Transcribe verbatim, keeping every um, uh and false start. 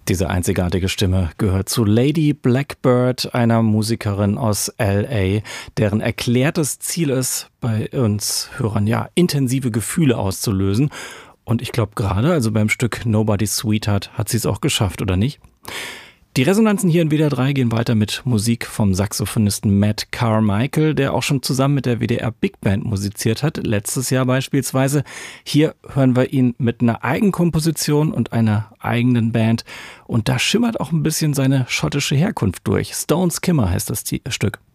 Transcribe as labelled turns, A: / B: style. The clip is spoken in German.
A: Diese einzigartige Stimme gehört zu Lady Blackbird, einer Musikerin aus L A, deren erklärtes Ziel es, bei uns Hörern ja intensive Gefühle auszulösen. Und ich glaube gerade, also beim Stück Nobody's Sweetheart, hat sie es auch geschafft, oder nicht? Die Resonanzen hier in W D R drei gehen weiter mit Musik vom Saxophonisten Matt Carmichael, der auch schon zusammen mit der W D R Big Band musiziert hat, letztes Jahr beispielsweise. Hier hören wir ihn mit einer Eigenkomposition und einer eigenen Band. Und da schimmert auch ein bisschen seine schottische Herkunft durch. Stone Skimmer heißt das Stück.